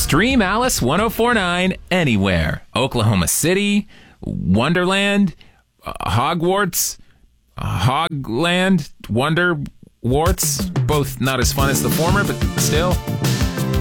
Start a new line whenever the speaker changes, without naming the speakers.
Stream Alice 1049 anywhere. Oklahoma City, Wonderland, Hogwarts, Hogland, Wonder Warts. Both not as fun as the former, but still.